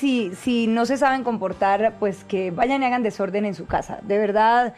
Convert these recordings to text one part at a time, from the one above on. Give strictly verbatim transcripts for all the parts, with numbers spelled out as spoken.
si, si no se saben comportar, pues que vayan y hagan desorden en su casa. De verdad,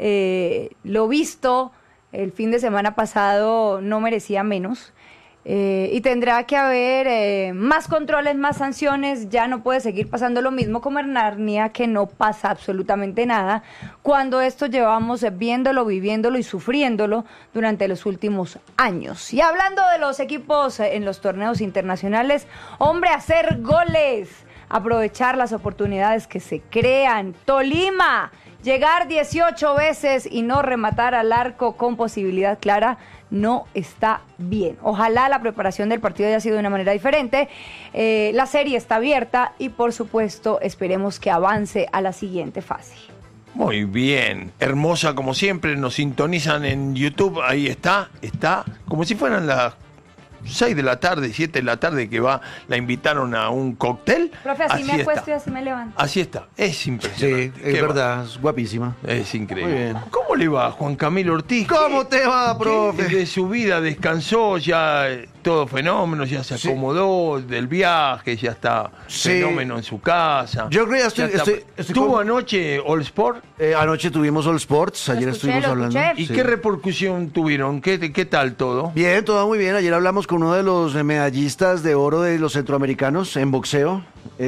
eh, lo visto el fin de semana pasado no merecía menos. Eh, y tendrá que haber eh, más controles, más sanciones. Ya no puede seguir pasando lo mismo como en Narnia, que no pasa absolutamente nada, cuando esto llevamos viéndolo, viviéndolo y sufriéndolo durante los últimos años. Y hablando de los equipos en los torneos internacionales, hombre, hacer goles, aprovechar las oportunidades que se crean. Tolima, llegar dieciocho veces y no rematar al arco con posibilidad clara no está bien. Ojalá la preparación del partido haya sido de una manera diferente. Eh, la serie está abierta y, por supuesto, esperemos que avance a la siguiente fase. Muy bien, hermosa como siempre, nos sintonizan en YouTube, ahí está, está, como si fueran las seis de la tarde, siete de la tarde que va, la invitaron a un cóctel. Profe, así, así me acuesto está. y así me levanto. Así está, es impresionante. Sí, es Qué verdad, va. es guapísima. Es increíble. Muy bien. ¿Cómo le va, Juan Camilo Ortiz? ¿Cómo te va, profe? De su vida descansó, ya eh, todo fenómeno, ya se acomodó sí. del viaje, ya está sí. fenómeno en su casa. Yo creo que ya estoy... Ya estoy, estoy ¿Tuvo con... anoche All Sport? Eh, anoche tuvimos All Sports, ayer escuché, estuvimos hablando. ¿Y sí. qué repercusión tuvieron? ¿Qué, ¿Qué tal todo? Bien, todo muy bien. Ayer hablamos con uno de los medallistas de oro de los centroamericanos en boxeo.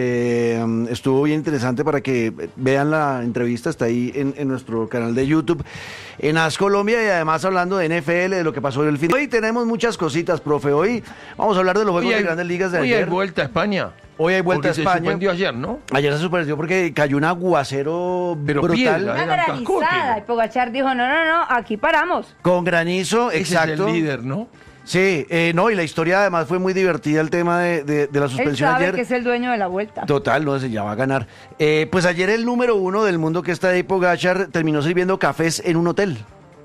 Eh, estuvo bien interesante para que vean la entrevista, está ahí en, en nuestro canal de YouTube, en A S Colombia, y además hablando de N F L, de lo que pasó en el fin. Hoy tenemos muchas cositas, profe. Hoy vamos a hablar de los juegos hay, de Grandes Ligas de hoy ayer. Hoy hay vuelta a España. Hoy hay vuelta porque a España. Se suspendió ayer, ¿no? Ayer se suspendió porque cayó un aguacero Pero brutal. Piedra, una granizada. Y Pogachar dijo, no, no, no, aquí paramos. Con granizo, Ese exacto. Es el líder, ¿no? Sí, eh, no, y la historia además fue muy divertida, el tema de, de, de la suspensión Él sabe ayer. que es el dueño de la vuelta. Total, no, se ya va a ganar. Eh, pues ayer el número uno del mundo, que está ahí, Pogacar, terminó sirviendo cafés en un hotel.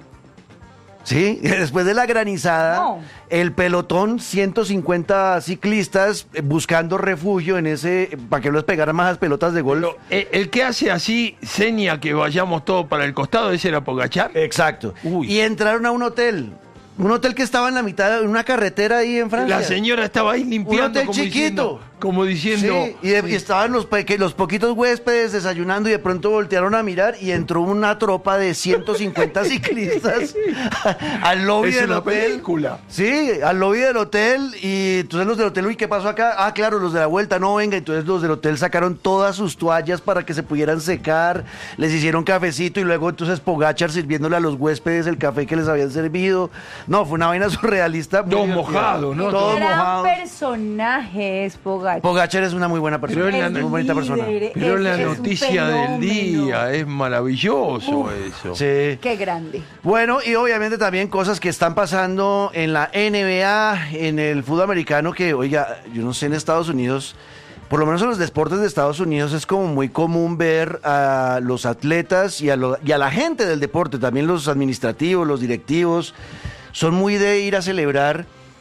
Sí, después de la granizada, no. el pelotón, ciento cincuenta ciclistas eh, buscando refugio en ese, para que no les pegaran más las pelotas de golf. Pero, eh, el que hace así, seña que vayamos todos para el costado, ese era Pogacar. Exacto. Uy. Y entraron a un hotel. Un hotel que estaba en la mitad de una carretera ahí en Francia. La señora estaba ahí limpiando. Un hotel como chiquito. Diciendo, como diciendo... Sí, y, de, y estaban los, que los poquitos huéspedes desayunando y de pronto voltearon a mirar y entró una tropa de ciento cincuenta ciclistas al lobby es del una hotel. Película. Sí, al lobby del hotel, y entonces los del hotel, uy, ¿qué pasó acá? Ah, claro, los de la vuelta, no, venga. Entonces los del hotel sacaron todas sus toallas para que se pudieran secar, les hicieron cafecito y luego entonces Pogacar sirviéndole a los huéspedes el café que les habían servido. No, fue una vaina surrealista. Todo mojado, ¿no? Todo Qué gran mojado. personaje es Pogacar. Pogacar es una muy buena persona, Pero es la, muy bonita persona. Pero es la es noticia del día, es maravilloso Uf, eso. Sí. Qué grande. Bueno, y obviamente también cosas que están pasando en la N B A, en el fútbol americano, que, oiga, yo no sé, en Estados Unidos, por lo menos en los deportes de Estados Unidos, es como muy común ver a los atletas y a, lo, y a la gente del deporte, también los administrativos, los directivos, son muy de ir a celebrar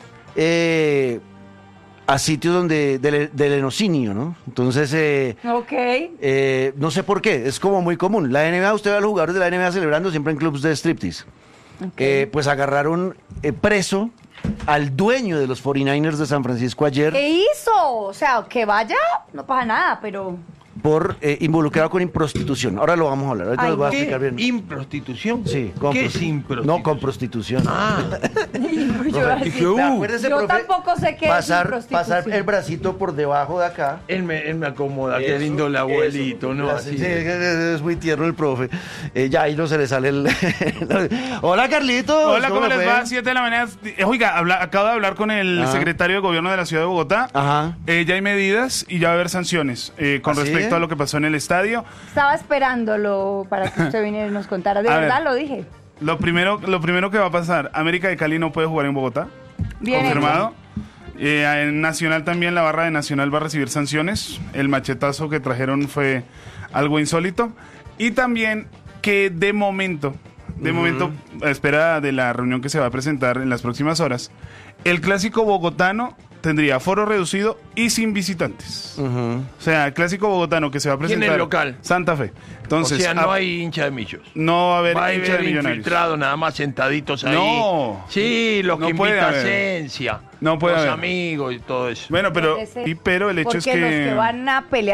eh, a sitios donde del, del enocinio, ¿no? Entonces, eh, ok. Eh, no sé por qué, es como muy común. La N B A, usted ve a los jugadores de la N B A celebrando siempre en clubs de striptease. Okay. Eh, pues agarraron eh, preso al dueño de los cuarenta y nueve ers de San Francisco ayer. ¿Qué hizo? O sea, que vaya, no pasa nada, pero... Por eh, involucrado con improstitución. Ahora lo vamos a hablar. Ahorita Ay, lo voy a ¿qué? explicar bien. ¿Improstitución? Sí. ¿Qué es improstitución? No, con prostitución. Ah. yo así, dije, uh, Acuérdese, yo profe, tampoco sé qué pasar, es pasar el bracito por debajo de acá. Él me, él me acomoda, Eso, qué lindo el abuelito, eso, ¿no? Así, Así. sí, es muy tierno el profe. Eh, ya ahí no se le sale el... Hola, Carlitos. Hola, ¿cómo, ¿cómo les fue? va? Siete de la mañana. Eh, Oiga, habla, acabo de hablar con el Ajá. secretario de Gobierno de la Ciudad de Bogotá. Ajá. Eh, ya hay medidas y ya va a haber sanciones eh, con ¿Ah, respecto sí? a lo que pasó en el estadio. Estaba esperándolo para que usted viniera y nos contara. De A verdad ver. lo dije. Lo primero, lo primero que va a pasar, América de Cali no puede jugar en Bogotá. Bien Confirmado. Eh, en Nacional también, la barra de Nacional va a recibir sanciones. El machetazo que trajeron fue algo insólito. Y también que de momento, de uh-huh. momento, a espera de la reunión que se va a presentar en las próximas horas, el clásico bogotano tendría aforo reducido y sin visitantes. Uh-huh. O sea, el clásico bogotano que se va a presentar... ¿Quién es el local? Santa Fe. Entonces, o sea, no a, hay hincha de Millos. No va a haber va a hincha haber de Millonarios. infiltrados nada más sentaditos ahí. No. Sí, los No que puede invita haber. Esencia. No puede los haber. amigos y todo eso. Bueno, pero, Ese- y, pero el hecho Porque es que... los que van a pelear